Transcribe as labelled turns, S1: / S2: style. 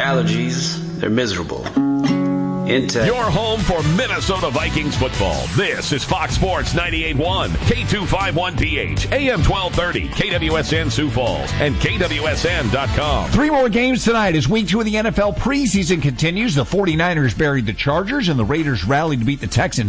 S1: allergies, they're miserable.
S2: Your home for Minnesota Vikings football. This is Fox Sports 98.1, K251PH, AM 1230, KWSN Sioux Falls, and KWSN.com.
S3: 3 more games tonight as week 2 of the NFL preseason continues. The 49ers buried the Chargers, and the Raiders rallied to beat the Texans.